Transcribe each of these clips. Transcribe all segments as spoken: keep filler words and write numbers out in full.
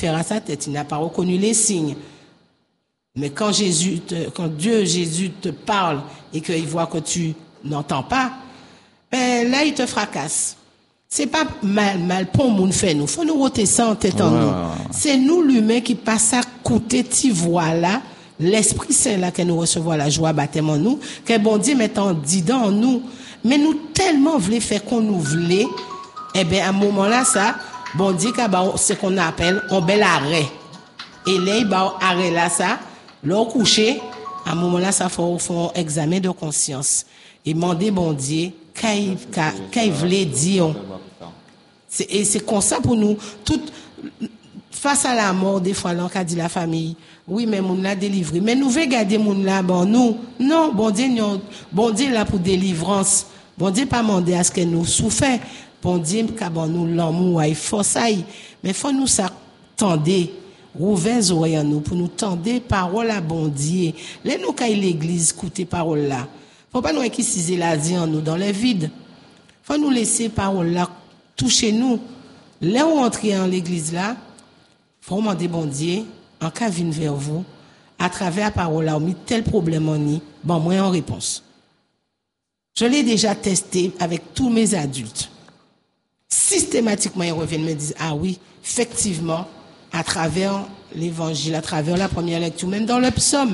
terre à sa tête. Il n'a pas reconnu les signes. Mais quand Jésus, te, quand Dieu, Jésus te parle et qu'il voit que tu n'entends pas, ben là, il te fracasse. C'est pas mal, mal pour moun fait nous. Faut nous ôter ça en tête en Ouais, nous. ouais, ouais. C'est nous, l'humain, qui passe à côté de voix là, l'Esprit Saint là, que nous recevons la joie baptême en nous, que bon Dieu met en dedans en nous. Mais nous tellement voulons faire qu'on nous voulait, eh ben, à un moment là, ça, bon Dieu, c'est qu'on appelle, on bel arrêt. Et là, il va arrêt là, ça, l'on couché, à un moment là, ça faut, faut un examen de conscience. Et demander bon Dieu, qu'il voulait dire. C'est, et c'est comme ça pour nous, tout, face à la mort, des fois, l'on a dit la famille, oui, mais moun l'a délivré. Mais nous veut garder moun là, bon, nous, non, bon Dieu, non, bon Dieu là pour délivrance. Bon Dieu pas demander à ce que nous souffrons. Bon Dieu, bon nous l'amour, il faut ça, mais faut nous s'attendre. Rouvez les oreilles à nous pour nous tendre parole à bon Dieu. Là, nous, quand l'église écoute parole là, faut pas nous inquisiser la vie en nous dans le vide. Faut nous laisser parole là toucher nous. Là où entrer en l'église là, faut demander bon Dieu, en cas vient vers vous, à travers la parole là, on mis tel problème en ni, bon, moi en réponse. Je l'ai déjà testé avec tous mes adultes. Systématiquement, ils reviennent me disent, ah oui, effectivement, à travers l'évangile, à travers la première lecture, même dans le psaume,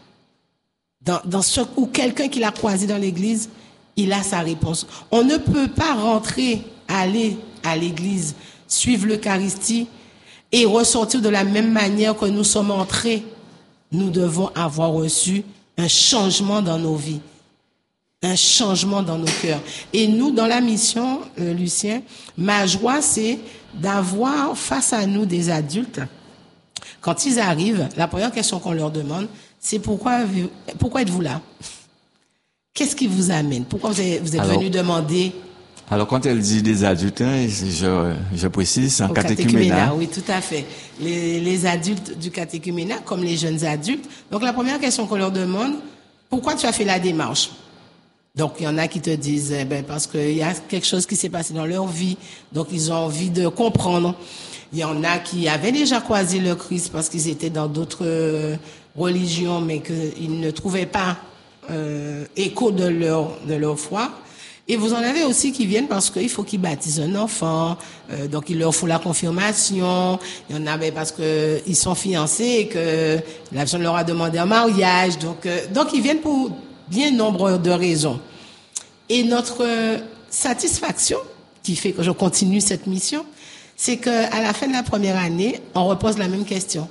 dans, dans ce où quelqu'un qui l'a croisé dans l'église, il a sa réponse. On ne peut pas rentrer, aller à l'église, suivre l'Eucharistie et ressortir de la même manière que nous sommes entrés. Nous devons avoir reçu un changement dans nos vies, un changement dans nos cœurs. Et nous, dans la mission, euh, Lucien, ma joie, c'est d'avoir face à nous des adultes. Quand ils arrivent, la première question qu'on leur demande, c'est pourquoi, pourquoi êtes-vous là? Qu'est-ce qui vous amène? Pourquoi vous êtes, vous êtes alors, venu demander? Alors, quand elle dit des adultes, hein, je, je précise, c'est en catéchuménat. Oui, tout à fait. Les, les adultes du catéchuménat, comme les jeunes adultes. Donc, la première question qu'on leur demande, pourquoi tu as fait la démarche? Donc, il y en a qui te disent, eh ben, parce qu'il y a quelque chose qui s'est passé dans leur vie. Donc, ils ont envie de comprendre. Il y en a qui avaient déjà croisé le Christ parce qu'ils étaient dans d'autres euh, religions, mais qu'ils ne trouvaient pas euh, écho de leur, de leur foi. Et vous en avez aussi qui viennent parce qu'il faut qu'ils baptisent un enfant, euh, donc il leur faut la confirmation. Il y en a ben, parce que ils sont fiancés et que la personne leur a demandé un mariage. Donc, euh, donc ils viennent pour bien nombre de raisons. Et notre satisfaction, qui fait que je continue cette mission, c'est qu'à la fin de la première année, on repose la même question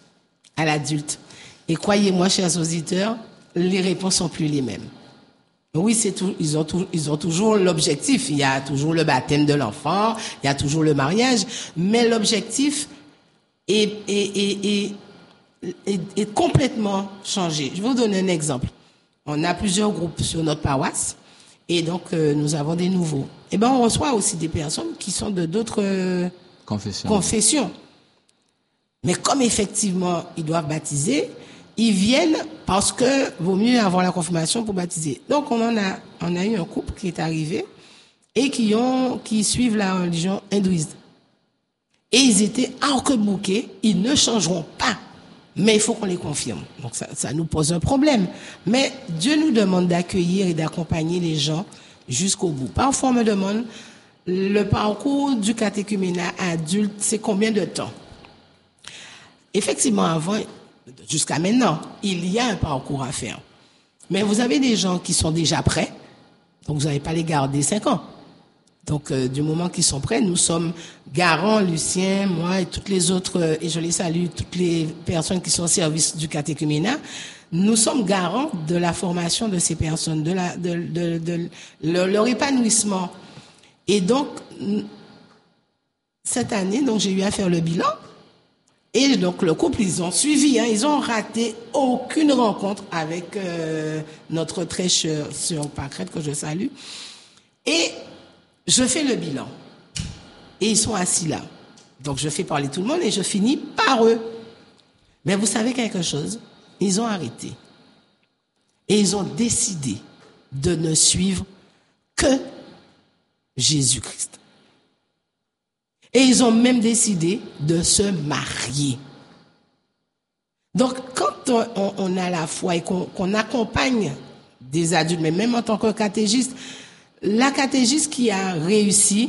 à l'adulte. Et croyez-moi, chers auditeurs, les réponses sont plus les mêmes. Oui, c'est tout, ils ont tout, ils ont toujours l'objectif. Il y a toujours le baptême de l'enfant, il y a toujours le mariage, mais l'objectif est, est, est, est, est, est complètement changé. Je vais vous donner un exemple. On a plusieurs groupes sur notre paroisse, et donc euh, nous avons des nouveaux. Et ben, on reçoit aussi des personnes qui sont de d'autres euh, confessions. confessions. Mais comme effectivement ils doivent baptiser, ils viennent parce que vaut mieux avoir la confirmation pour baptiser. Donc on en a, on a eu un couple qui est arrivé et qui ont, qui suivent la religion hindouiste. Et ils étaient arc-boutés, ils ne changeront pas. Mais il faut qu'on les confirme. Donc ça, ça nous pose un problème. Mais Dieu nous demande d'accueillir et d'accompagner les gens jusqu'au bout. Parfois on me demande, le parcours du catéchuménat adulte, c'est combien de temps? Effectivement, avant, jusqu'à maintenant, il y a un parcours à faire. Mais vous avez des gens qui sont déjà prêts, donc vous n'allez pas les garder cinq ans. Donc, euh, du moment qu'ils sont prêts, nous sommes garants, Lucien, moi et toutes les autres, euh, et je les salue, toutes les personnes qui sont au service du catéchuménat, nous sommes garants de la formation de ces personnes, de, la, de, de, de, de leur, leur épanouissement. Et donc, cette année, donc j'ai eu à faire le bilan. Et donc le couple, ils ont suivi, hein, ils ont raté aucune rencontre avec euh, notre très cher sœur Pâquerette, que je salue. Et je fais le bilan. Et ils sont assis là. Donc je fais parler tout le monde et je finis par eux. Mais vous savez quelque chose? Ils ont arrêté. Et ils ont décidé de ne suivre que Jésus-Christ. Et ils ont même décidé de se marier. Donc, quand on, on a la foi et qu'on, qu'on accompagne des adultes, mais même en tant que catéchiste, la catéchiste qui a réussi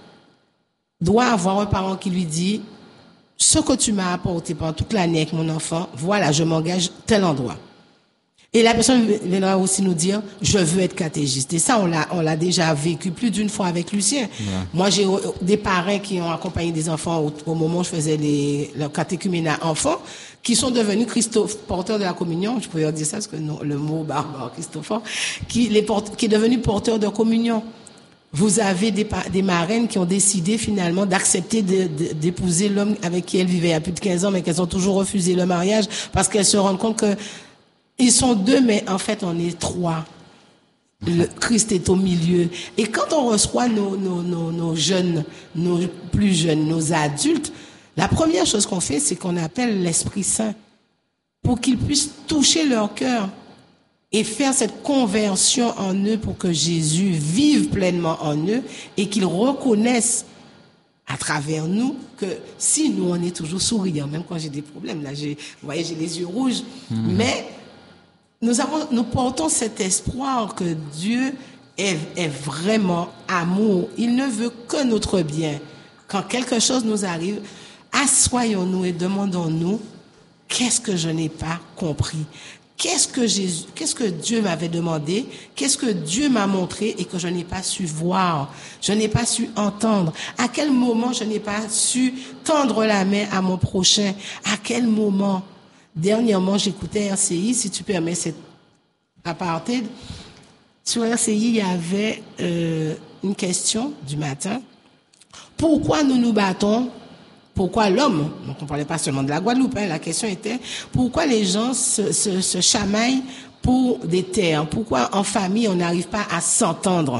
doit avoir un parent qui lui dit « Ce que tu m'as apporté pendant toute l'année avec mon enfant, voilà, je m'engage tel endroit. » Et la personne viendra aussi nous dire « Je veux être catéchiste. » Et ça, on l'a, on l'a déjà vécu plus d'une fois avec Lucien. Ouais. Moi, j'ai des parents qui ont accompagné des enfants au, au moment où je faisais les, le catéchuménat enfants, qui sont devenus Christophe, porteurs de la communion. Je pourrais dire ça parce que non, le mot barbare, Christophe, qui, les porte, qui est devenu porteur de communion. Vous avez des, des marraines qui ont décidé finalement d'accepter de, de, d'épouser l'homme avec qui elles vivaient il y a plus de quinze ans, mais qu'elles ont toujours refusé le mariage parce qu'elles se rendent compte que ils sont deux, mais en fait, on est trois. Le Christ est au milieu. Et quand on reçoit nos, nos, nos, nos jeunes, nos plus jeunes, nos adultes, la première chose qu'on fait, c'est qu'on appelle l'Esprit Saint pour qu'ils puissent toucher leur cœur et faire cette conversion en eux pour que Jésus vive pleinement en eux et qu'ils reconnaissent à travers nous que si nous, on est toujours souriants, même quand j'ai des problèmes, là, j'ai, vous voyez, j'ai les yeux rouges, mmh. mais Nous avons, nous portons cet espoir que Dieu est, est vraiment amour. Il ne veut que notre bien. Quand quelque chose nous arrive, assoyons-nous et demandons-nous, qu'est-ce que je n'ai pas compris? Qu'est-ce que Jésus, qu'est-ce que Dieu m'avait demandé? Qu'est-ce que Dieu m'a montré et que je n'ai pas su voir? Je n'ai pas su entendre? À quel moment je n'ai pas su tendre la main à mon prochain? À quel moment? Dernièrement, j'écoutais R C I, si tu permets cette aparté. Sur R C I, il y avait euh, une question du matin. Pourquoi nous nous battons? Pourquoi l'homme? Donc, on ne parlait pas seulement de la Guadeloupe. Hein, la question était, pourquoi les gens se, se, se chamaillent pour des terres? Pourquoi en famille, on n'arrive pas à s'entendre?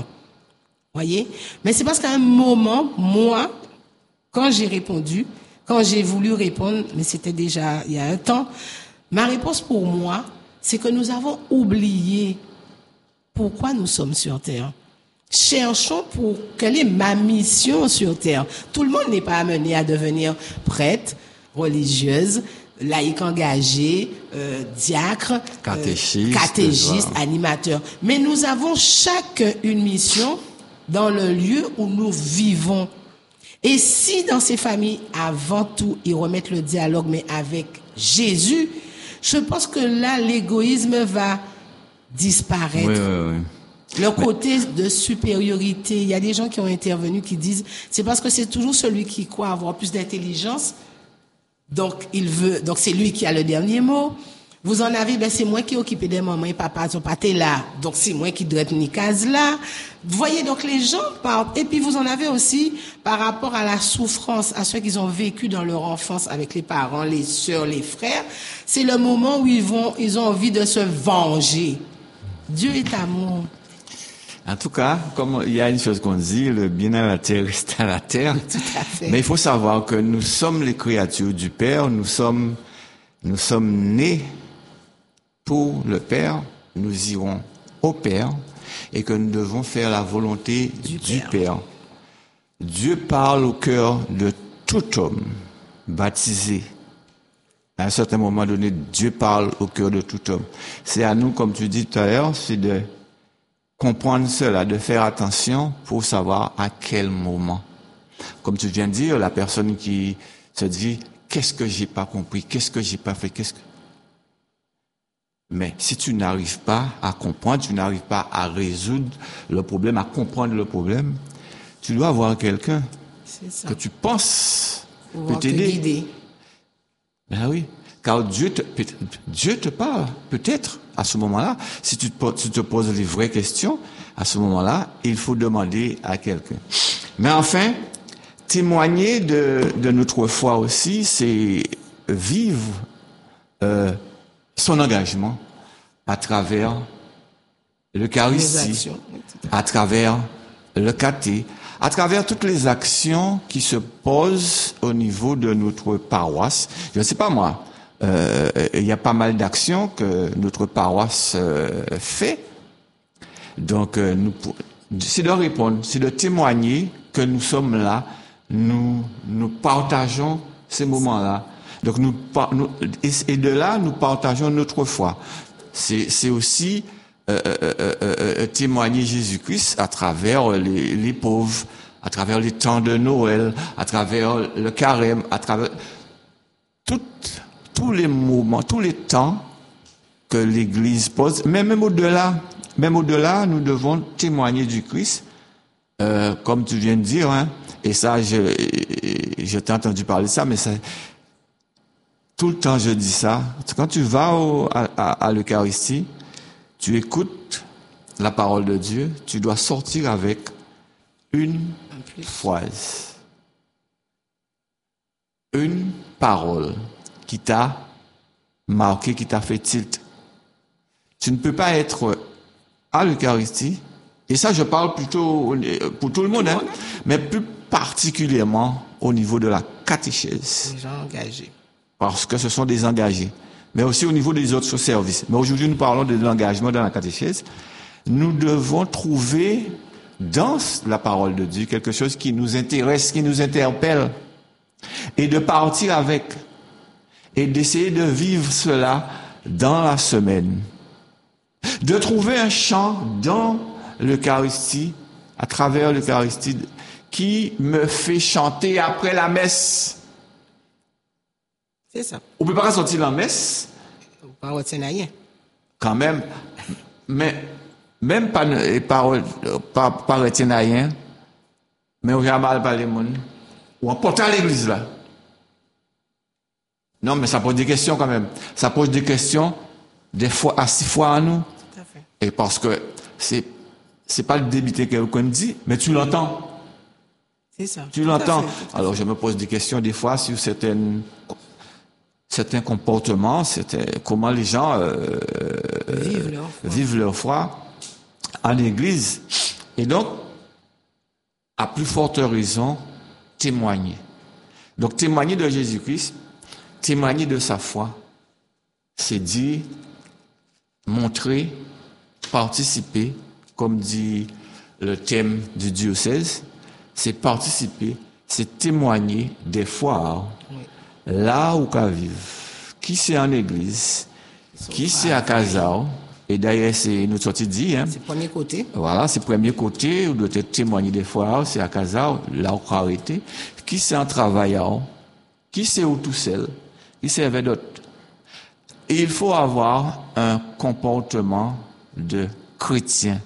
Voyez? Mais c'est parce qu'à un moment, moi, quand j'ai répondu, Quand j'ai voulu répondre, mais c'était déjà il y a un temps, ma réponse pour moi, c'est que nous avons oublié pourquoi nous sommes sur Terre. Cherchons pour quelle est ma mission sur Terre. Tout le monde n'est pas amené à devenir prêtre, religieuse, laïque engagé, euh, diacre, catéchiste, euh, catéchiste voilà. Animateur. Mais nous avons chacun une mission dans le lieu où nous vivons. Et si dans ces familles, avant tout, ils remettent le dialogue, mais avec Jésus, je pense que là, l'égoïsme va disparaître. Oui, oui, oui. Le côté mais... de supériorité, il y a des gens qui ont intervenu qui disent, c'est parce que c'est toujours celui qui croit avoir plus d'intelligence, donc il veut, donc c'est lui qui a le dernier mot. Vous en avez, ben c'est moi qui occupé des mamans et papa, sont pas là, donc c'est moi qui dois être ni case là. Vous voyez, donc les gens partent. Et puis vous en avez aussi par rapport à la souffrance, à ceux qu'ils ont vécu dans leur enfance avec les parents, les sœurs, les frères. C'est le moment où ils vont, ils ont envie de se venger. Dieu est amour. En tout cas, comme il y a une chose qu'on dit, le bien à la terre reste à la terre. Tout à fait. Mais il faut savoir que nous sommes les créatures du Père, nous sommes, nous sommes nés pour le Père, nous irons au Père et que nous devons faire la volonté du, du Père. Père. Dieu parle au cœur de tout homme baptisé. À un certain moment donné, Dieu parle au cœur de tout homme. C'est à nous, comme tu dis tout à l'heure, c'est de comprendre cela, de faire attention pour savoir à quel moment. Comme tu viens de dire, la personne qui se dit, qu'est-ce que j'ai pas compris, qu'est-ce que j'ai pas fait, qu'est-ce que... Mais si tu n'arrives pas à comprendre, tu n'arrives pas à résoudre le problème, à comprendre le problème, tu dois avoir quelqu'un que tu penses peut t'aider. Te guider. Ben oui, car Dieu te, Dieu te parle, peut-être, à ce moment-là. Si tu te, tu te poses les vraies questions, à ce moment-là, il faut demander à quelqu'un. Mais enfin, témoigner de, de notre foi aussi, c'est vivre euh, son engagement à travers l'Eucharistie, à travers le caté, à travers toutes les actions qui se posent au niveau de notre paroisse. Je ne sais pas moi, euh, il y a pas mal d'actions que notre paroisse euh, fait. Donc, euh, nous, c'est de répondre, c'est de témoigner que nous sommes là nous, nous partageons ces moments-là. Donc nous, nous et de là, nous partageons notre foi. C'est, c'est aussi euh, euh, euh, euh, témoigner Jésus-Christ à travers les, les pauvres, à travers les temps de Noël, à travers le carême, à travers tout, tous les moments, tous les temps que l'Église pose. Mais même au-delà, même au-delà, nous devons témoigner du Christ, euh, comme tu viens de dire, hein. Et ça, je, je t'ai entendu parler de ça, mais ça, tout le temps je dis ça. Quand tu vas au, à, à, à l'Eucharistie, tu écoutes la parole de Dieu, tu dois sortir avec une phrase, une parole qui t'a marqué, qui t'a fait tilt. Tu ne peux pas être à l'Eucharistie, et ça je parle plutôt pour tout le monde, hein, mais plus particulièrement au niveau de la catéchèse. Les gens engagés. Parce que ce sont des engagés. Mais aussi au niveau des autres services. Mais aujourd'hui, nous parlons de l'engagement dans la catéchèse. Nous devons trouver dans la parole de Dieu quelque chose qui nous intéresse, qui nous interpelle. Et de partir avec. Et d'essayer de vivre cela dans la semaine. De trouver un chant dans l'Eucharistie, à travers l'Eucharistie, qui me fait chanter après la messe. C'est ça. On ne peut pas sortir la messe. On ne peut pas retenir rien. Quand même. Mais, même pas, pas, pas, pas retenir rien. Mais on a mal parler monde. Ou on porte à l'église là. Non, mais ça pose des questions quand même. Ça pose des questions, des fois, à six fois à nous. Tout à fait. Et parce que c'est, c'est pas le débité qu'on dit, mais tu l'entends. C'est ça. Tu tout à l'entends. fait, tout à Alors, fait. je me pose des questions des fois sur certaines, certains comportements, certains, comment les gens euh, Vive leur foi. vivent leur foi en église. Et donc, à plus forte raison, témoigner. Donc, témoigner de Jésus-Christ, témoigner de sa foi, c'est dire, montrer, participer, comme dit le thème du diocèse, c'est participer, c'est témoigner des fois Oui. là où qu'à vivre. Qui c'est en église, qui c'est à Casao, et d'ailleurs c'est notre sortie dit, hein. C'est le premier côté. Voilà, c'est le premier côté, où doit être témoigner des fois, c'est à Casao, là où qu'a arrêté. Qui c'est en travaillant, qui c'est où tout seul, qui c'est avec d'autres. Et il faut avoir un comportement de chrétien.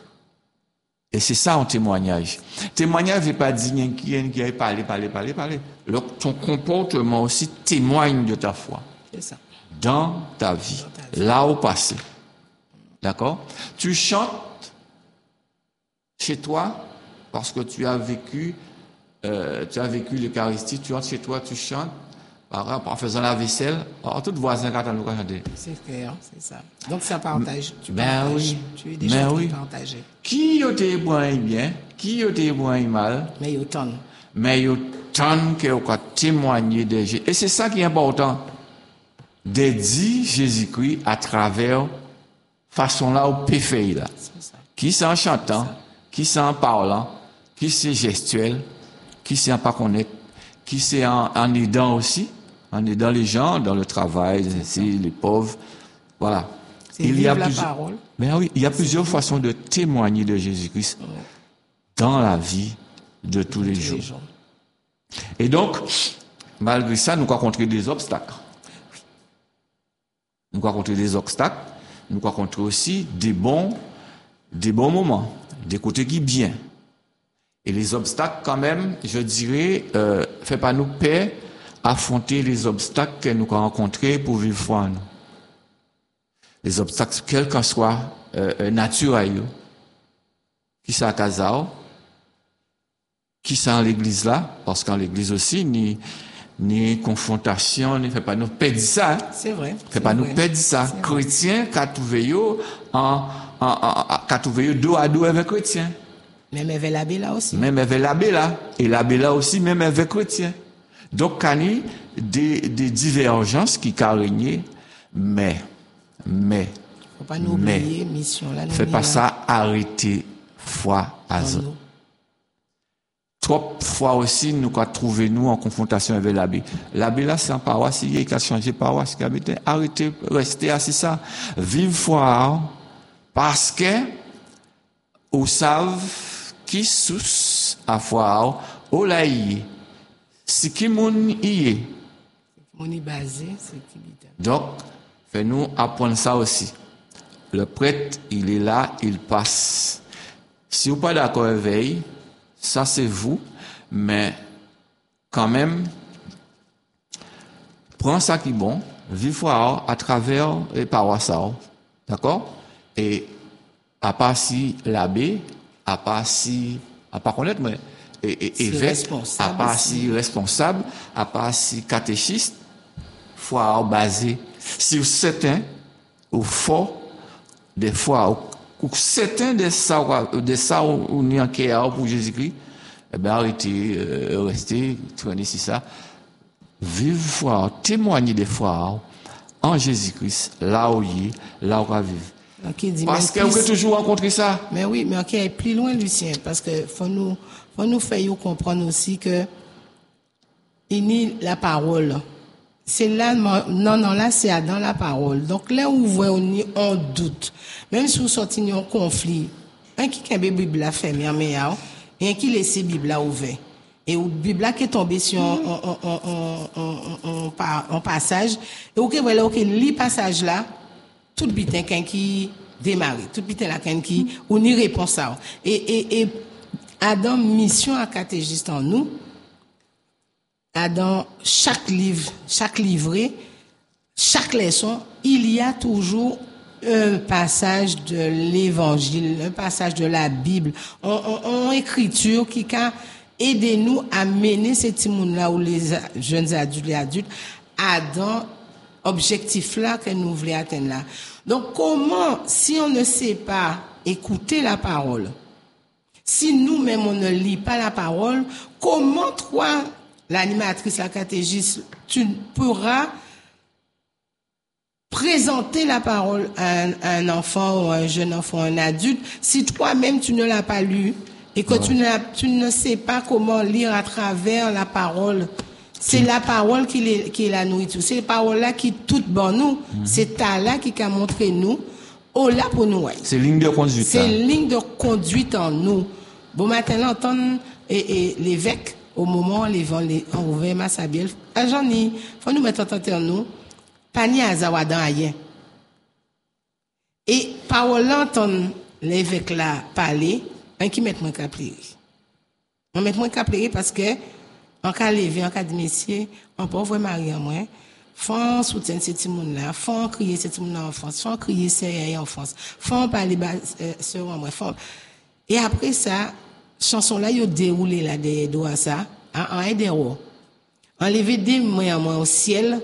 Et c'est ça un témoignage. Témoignage ne veut pas dire qui a parlé, parler, parler, parler. Donc, ton comportement aussi témoigne de ta foi. C'est ça. Dans ta vie. Dans ta vie. Là au passé. D'accord? Tu chantes chez toi parce que tu as vécu, euh, tu as vécu l'Eucharistie, tu rentres chez toi, tu chantes. Par exemple, en faisant la vaisselle, en tout voisin quand on nous chanter. C'est clair, c'est ça. Donc, c'est un partage. Tu Ben partages. oui. Tu es des Ben gens oui. qui partagent. Qui yo te bon bien, qui yo te bon mal, Mais il y a autant. mais yo tant que vous témoigner de Jésus. Et c'est ça qui est important. De dire Jésus-Christ à travers façon là où peut faire là. C'est ça. Qui c'est en chantant, qui c'est en parlant, qui c'est gestuel, qui c'est en pas connaître, qui c'est en, en aidant aussi, en aidant les gens dans le travail, ainsi, les pauvres. Voilà. C'est vivre la parole. Mais oui, il y a plusieurs façons de témoigner de Jésus-Christ Ouais. dans la vie de tous les Tous jours. les jours. Et donc, malgré ça, nous rencontrons des obstacles. Nous rencontrons des obstacles, nous rencontrons aussi des bons, des bons moments, des côtés qui bien. Et les obstacles, quand même, je dirais, euh, fait pas nous peur affronter les obstacles que nous avons rencontrés pour vivre foi en nous. Les obstacles, quelle que soit euh, nature à eux, qui sont à Casao, qui sont à l'église là, parce qu'en l'église aussi, ni, ni confrontation, ni fait pas nous perdre ça. Hein? C'est vrai. Fait pas nous perdre ça. Chrétien, qu'a trouvé yo, en, en, en, qu'a trouvé yo dos à dos avec chrétien. Même avec l'abbé là aussi. Même avec l'abbé là. Et l'abbé là aussi, même avec chrétien. Donc, il y a des, des divergences qui ont régné, mais, mais, Faut pas nous mais, oublier, mission là. fais pas ça arrêter foi à Dans ça. nous. trop fois aussi, nous avons trouvé nous en confrontation avec l'abbé. L'abbé là, c'est un paroisse, il a changé paroisse, il a dit, arrêtez, restez assis ça. Vive foi, parce que, vous savez, qui sous à foi, au là y si qui moun y est. Mon y basé, c'est qui bita. Donc, fais-nous apprendre ça aussi. Le prêtre, il est là, il passe. Si vous pas d'accord avec, ça c'est vous, mais quand même, prends ça qui est bon, vivre à travers les paroisses, d'accord? Et à part si l'abbé, à part si, à part connaître, mais et, et, évêque, à part si responsable, à part si catéchiste, faut basé sur certains ou fort des fois ou certains de ça de ça on y en pour Jésus-Christ, eh ben arrêtez, euh, restez traîner sur ça, vivre foi, témoigner des fois en Jésus-Christ, là où il est, là où on va vivre. Okay, parce que vous avez toujours rencontré ça. Mais oui, mais ok, plus loin, Lucien, parce que faut nous, faut nous faire comprendre aussi que il y a la parole. C'est là, non, non, là, c'est dans la parole. Donc là où vous voyez, on doute. Même si vous sortez en conflit, un qui a une Bible là fermée, mais un qui laisse la Bible là ouverte. Et la Bible qui est tombée sur un passage, et vous voyez, ok, lit passage là, tout bitin qui démarre, tout bitin là qui, on y répond ça. Et, et, et, Adam, mission à catéchiste en nous, dans chaque livre, chaque livret, chaque leçon, il y a toujours un passage de l'évangile, un passage de la Bible, une écriture qui a aidé nous à mener ces petits monde-là ou les jeunes adultes et adultes à dans objectif-là que nous voulons atteindre là. Donc, comment, si on ne sait pas écouter la parole, si nous-mêmes on ne lit pas la parole, comment toi, l'animatrice, la catéchiste, tu pourras présenter la parole à un, à un enfant ou à un jeune enfant, un adulte, si toi-même tu ne l'as pas lu et que ouais. tu, ne, tu ne sais pas comment lire à travers la parole. C'est qui... la parole qui est, qui est la nourriture. C'est la parole-là qui est toute bonne nous. Mm-hmm. C'est ta là qui a montré nous. Oh là pour nous. Ouais. C'est ligne de conduite. C'est ligne de conduite en nous. Bon, maintenant, entendre et, et l'évêque, au moment où les vents, les, on ouvert ma sabielle, à j'en ai, faut nous mettre en tête en nous, pas ni à zawadan ayen. Et, parole l'entendre l'évêque là parler, un qui met moins qu'à pleurer. On met moins qu'à pleurer parce que, en cas levé, en cas de messieurs, on peut voir Marie en moi, faut soutenir ces petits monde là, faut crier ces petits monde en France, faut crier ces en France, faut parler euh, sur moi, faut. Et après ça, chanson là, yo déroulé là derrière doigt ça, en un des rois. Enlever des moyens au ciel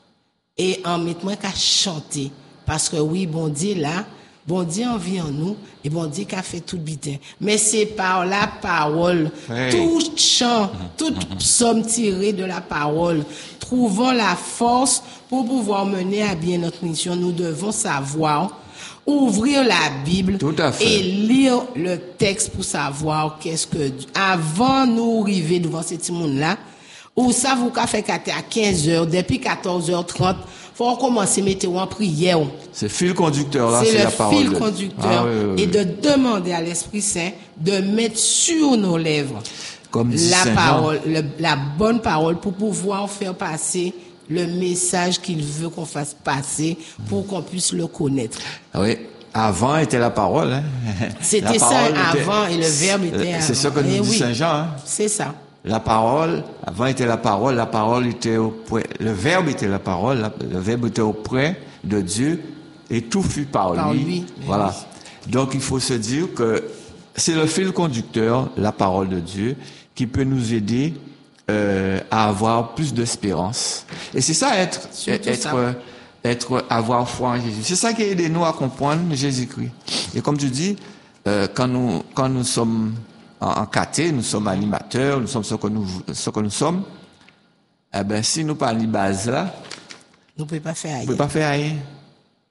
et en mettre moi qu'à chanter parce que oui, bon Dieu là, bon Dieu en vit en nous et bon Dieu qu'a fait tout bitin. Mais c'est par la parole, hey. Tout chant, toute psaume tirée de la parole, trouvons la force pour pouvoir mener à bien notre mission. Nous devons savoir ouvrir la Bible et lire le texte pour savoir qu'est-ce que avant nous arriver devant ce petit monde là ou ça vous qu'a fait à quinze heures depuis quatorze heures trente faut commencer à mettre en prière. C'est fil conducteur là, c'est, c'est la parole. C'est le fil conducteur ah, oui, oui, oui. Et de demander à l'Esprit Saint de mettre sur nos lèvres comme dit la Saint parole, le, la bonne parole pour pouvoir faire passer le message qu'il veut qu'on fasse passer pour qu'on puisse le connaître. Oui. Avant était la parole. Hein. C'était la ça était, avant et le verbe était avant. C'est ça que nous et dit oui, Saint Jean. Hein. C'est ça. La parole, avant était la parole, la parole était auprès, le verbe était la parole, la, le verbe était auprès de Dieu et tout fut par, par lui. lui. Voilà. Oui. Donc il faut se dire que c'est le fil conducteur, la parole de Dieu, qui peut nous aider euh, à avoir plus d'espérance. Et c'est ça être, Surtout être, ça. être, avoir foi en Jésus. C'est ça qui aide nous à comprendre Jésus-Christ. Et comme tu dis, euh, quand nous, quand nous sommes en caté, nous sommes animateurs, nous sommes ce que nous, ce que nous sommes, eh ben, si nous parlons de base là, nous ne pouvons pas faire rien. Nous pouvons pas faire rien.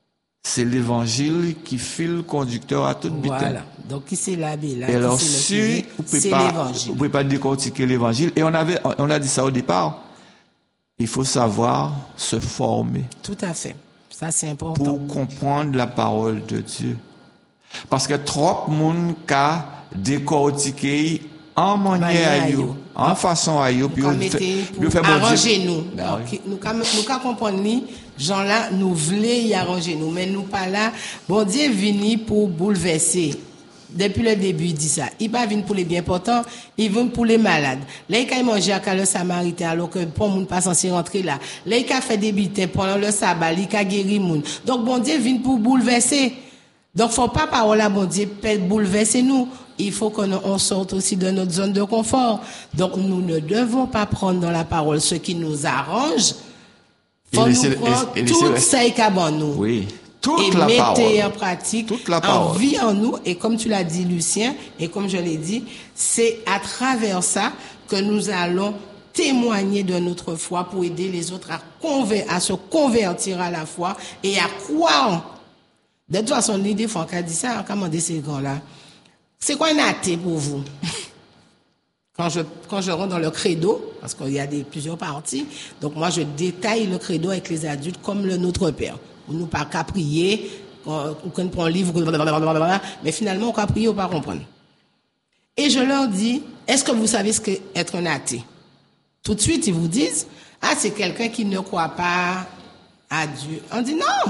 c'est l'évangile qui file conducteur à toute Voilà. bitaine. Donc, qui c'est l'abbé là? Et alors, qui c'est si le vous curé? pouvez C'est pas, l'évangile. vous pouvez pas décortiquer l'évangile, et on avait, on a dit ça au départ, il faut savoir se former Tout à fait. Ça, c'est important. pour comprendre la parole de Dieu. Parce que trop de monde a décortiqué en manière Manière à à you, you. en façon à you, puis Nous on mettez fait, pour nous fait bon arranger Dieu. nous. Ben Donc, oui. nous nous nous qu'à comprendre ni gens là nous voulons y arranger nous, mais nous pas là. Bon Dieu est venu pour bouleverser. Depuis le début, il dit ça. Il pas venu pour les bien portants, il vient pour les malades. Là, il a mangé à le Samaritain alors que pour moun pas censé rentrer là. Là, il a fait des bitins pendant le sabbat, il a guéri moun. Donc bon Dieu vient pour bouleverser. Donc faut pas parole à bon Dieu peut bouleverser nous. Il faut qu'on on sorte aussi de notre zone de confort. Donc nous ne devons pas prendre dans la parole ce qui nous arrange. Faut Et nous laisser- prendre et- et laisser tout rester- ça est qu'à nous. Oui. Toute Et la mettez parole. en pratique, Toute la en parole. vie en nous. Et comme tu l'as dit, Lucien, et comme je l'ai dit, c'est à travers ça que nous allons témoigner de notre foi pour aider les autres à, conver- à se convertir à la foi et à croire. De toute façon, l'idée, faut qu'on dit ça, on a dit ces gars-là. C'est quoi un athée pour vous? Quand je, quand je rentre dans le credo, parce qu'il y a des, plusieurs parties, donc moi je détaille le credo avec les adultes comme le Notre Père. On nous pas qu'à prier, on, on prend un livre, blablabla, mais finalement on peut prier ou pas comprendre. Et je leur dis, est-ce que vous savez ce qu'est être un athée? Tout de suite ils vous disent, ah c'est quelqu'un qui ne croit pas à Dieu. On dit non.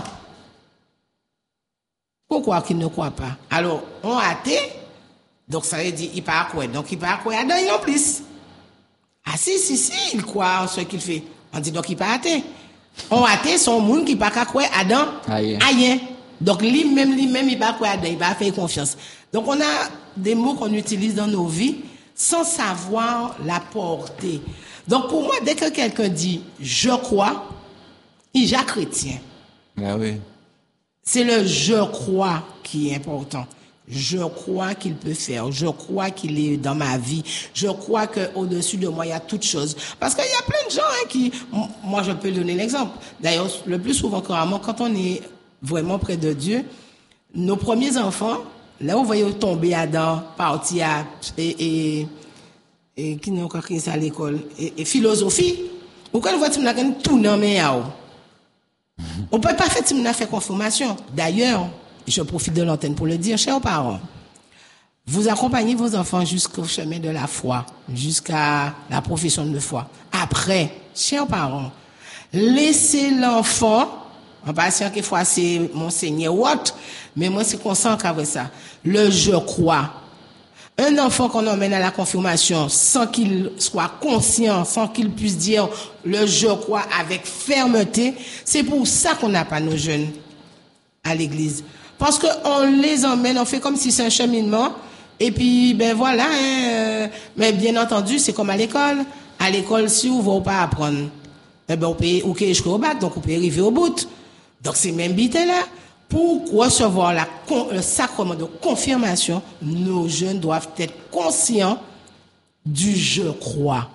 Pourquoi qu'il ne croit pas? Alors, on athée, donc ça veut dire, il pas croire. Donc, il pas croire à Dieu en plus. Ah si, si, si, il croit en ce qu'il fait. On dit donc, il pas athée. On athée, son monde qui pas croire à Dieu. Aïe. Aïe. Donc, lui-même, lui-même, il pas croire à Dieu, il va faire confiance. Donc, on a des mots qu'on utilise dans nos vies sans savoir la portée. Donc, pour moi, dès que quelqu'un dit, je crois, il est déjà chrétien. Ah oui. C'est le je crois qui est important. Je crois qu'il peut faire. Je crois qu'il est dans ma vie. Je crois qu'au-dessus de moi, il y a toutes choses. Parce qu'il y a plein de gens hein, qui... Moi, je peux donner l'exemple. D'ailleurs, le plus souvent, quand on est vraiment près de Dieu, nos premiers enfants, là, vous voyez tomber Adam, partir à... Et, et, et qui n'a encore écrit ça à l'école? Et, et philosophie. Ou quand vous voyez tout dans mes yaots. On ne peut pas faire si on a fait confirmation. D'ailleurs, je profite de l'antenne pour le dire, chers parents, vous accompagnez vos enfants jusqu'au chemin de la foi, jusqu'à la profession de foi. Après, chers parents, laissez l'enfant, en passant que fois c'est monseigneur ou autre, mais moi c'est conscient qu'avec ça, le je crois. Un enfant qu'on emmène à la confirmation sans qu'il soit conscient, sans qu'il puisse dire le je crois avec fermeté, c'est pour ça qu'on n'a pas nos jeunes à l'église. Parce qu'on les emmène, on fait comme si c'est un cheminement, et puis ben voilà, hein, euh, mais bien entendu, c'est comme à l'école. À l'école, si vous ne voulez pas apprendre, eh ben, on peut, ou que jusqu'au au bac, donc on peut arriver au bout. Donc c'est même bite là. Pour recevoir la, le sacrement de confirmation, nos jeunes doivent être conscients du je crois.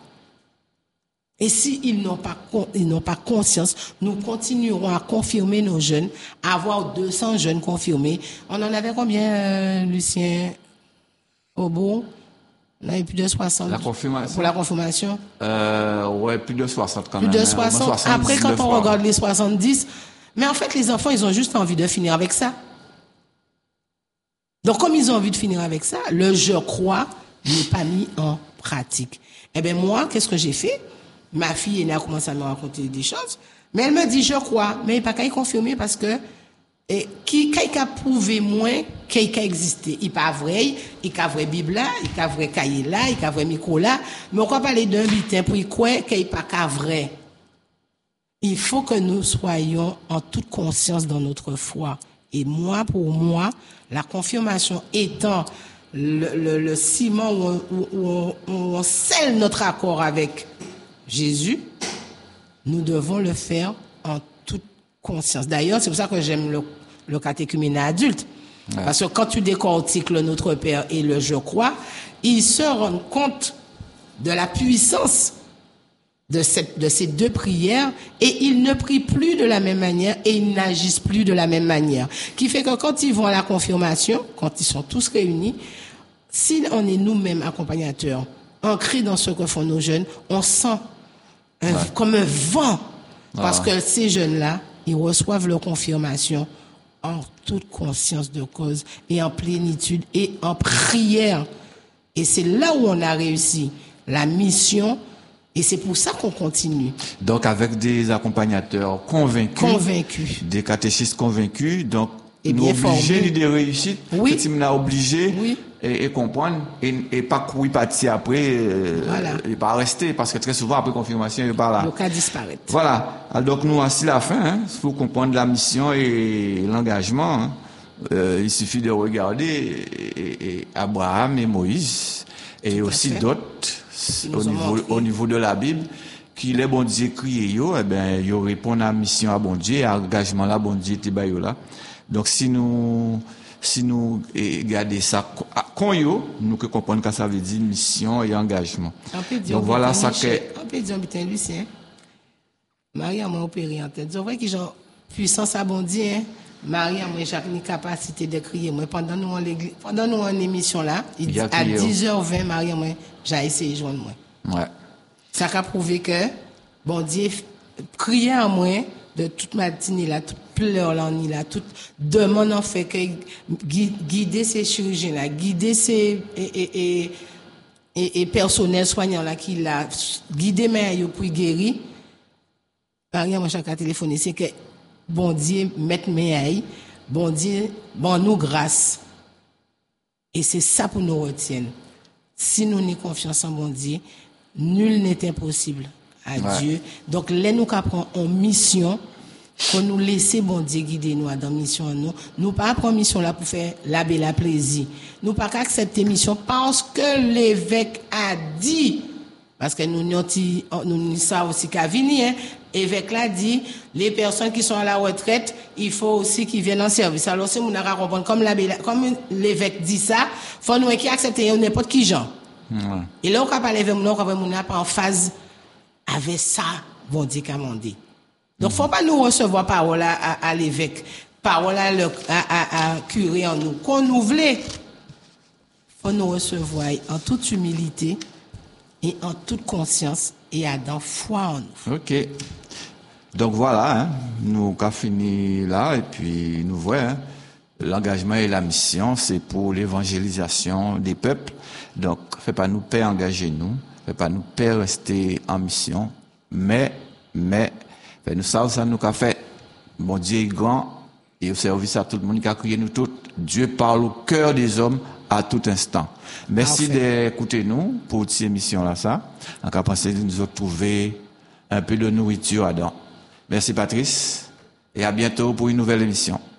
Et s'ils n'ont pas, ils n'ont pas conscience, nous continuerons à confirmer nos jeunes, à avoir deux cents jeunes confirmés. On en avait combien, euh, Lucien Aubourg? On avait plus de soixante. La confirmation. Pour la confirmation? Euh, ouais, plus de soixante quand Plus même. de hein. soixante. Après, quand on fois. regarde les soixante-dix, mais en fait, les enfants, ils ont juste envie de finir avec ça. Donc, comme ils ont envie de finir avec ça, le je crois n'est pas mis en pratique. Eh bien, moi, qu'est-ce que j'ai fait? Ma fille elle a commencé à me raconter des choses, mais elle me dit je crois, mais il n'y a pas qu'à y confirmer parce que et, qui a prouvé moins qu'il a existé. Il n'est pas vrai, il n'y a vrai Bible là, il n'y a vrai cahier là, il n'y a vrai micro là, mais on va parler d'un bitin pour y croire qu'il n'y a pas qu'à vrai. Il faut que nous soyons en toute conscience dans notre foi. Et moi, pour moi, la confirmation étant le, le, le ciment où on, où, on, où on scelle notre accord avec Jésus, nous devons le faire en toute conscience. D'ailleurs, c'est pour ça que j'aime le, le catéchuménat adulte. Ouais. Parce que quand tu décortiques le Notre Père et le Je crois, ils se rendent compte de la puissance de, cette, de ces deux prières et ils ne prient plus de la même manière et ils n'agissent plus de la même manière. Qui fait que quand ils vont à la confirmation, quand ils sont tous réunis, si on est nous-mêmes accompagnateurs, ancrés dans ce que font nos jeunes, on sent un, ouais. comme un vent. Parce ah. que ces jeunes-là, ils reçoivent leur confirmation en toute conscience de cause et en plénitude et en prière. Et c'est là où on a réussi la mission. Et c'est pour ça qu'on continue. Donc, avec des accompagnateurs convaincus. Convaincus. Des catéchistes convaincus. Donc, et nous obligés de réussite. Oui. Nous sommes obligés. Oui. Et, et comprendre. Et, et pas courir partir après. Euh, voilà. Et pas rester. Parce que très souvent, après confirmation, il n'est pas là. Le cas disparaître. Voilà. Donc, nous, voici la fin, hein. Pour comprendre la mission et l'engagement, hein. Euh, il suffit de regarder et, et, et Abraham et Moïse. Et tout aussi d'autres. Au niveau, au niveau de la Bible, qui les bon Dieu crié yo, eh ben, yo répond à la mission à bon Dieu, à l'engagement là, bon Dieu, t'es là. Donc, si nous, si nous, regardons ça, con yo, nous que comprenons que ça veut dire mission et engagement. Donc, voilà ça que. On peut dire, putain, Lucien. Marie a moins opéré en tête. C'est vrai qu'ils ont puissance à bon Dieu, hein. Marie a moins chaque capacité de crier. Moi, pendant nous, en l'église, pendant nous, en émission là, il, à dix heures vingt, Marie a moins, j'ai essayé de joindre moi. Ouais. Ça a prouvé que, bon Dieu, crier à moi, de toute matinée là, toute pleurs là, là, toute demande en fait que guider ces chirurgiens là, guider ces, et, et, et, et, et personnel soignant là, qui l'a, guider mes pour guérir. Marie a moins chaque téléphoné, c'est que, bon Dieu, mette mes bon Dieu, bon nous grâce. Et c'est ça pour nous retenir. Si nous n'avons confiance en bon Dieu, nul n'est impossible à ouais. Dieu. Donc, là, nous apprenons en mission, qu'on nous laisse bon Dieu guider nous dans mission nous. Nous pas prendre mission là pour faire la belle la plaisir. Nous pas accepter mission parce que l'évêque a dit. Parce que nous nous nous ça aussi qu'à venir, hein. L'évêque l'a dit, les personnes qui sont à la retraite, il faut aussi qu'ils viennent en service. Alors, si nous n'avons comprendre, comme la, comme l'évêque dit ça, faut nous qui accepter n'importe qui gens. Ouais. Et là, on va parler avec nous, on va nous en phase avec ça, bon Dieu qu'a demandé. Donc, faut pas nous recevoir parole à, à, à l'évêque, parole à, le, à, à, à curé en nous. Qu'on nous voulait, faut nous recevoir en toute humilité et en toute conscience et à dans foi en nous. Ok. Donc voilà, hein, nous avons fini là et puis nous voyons, hein, l'engagement et la mission, c'est pour l'évangélisation des peuples. Donc, fait pas nous peur engager nous, fait pas nous peur rester en mission, mais, mais, fait nous ça, ça nous a fait. Bon Dieu est grand et au service à tout le monde qui a crié nous tous. Dieu parle au cœur des hommes à tout instant. Merci d'écouter nous pour cette émission là, ça. On a pensé de nous retrouver un peu de nourriture à dedans. Merci Patrice et à bientôt pour une nouvelle émission.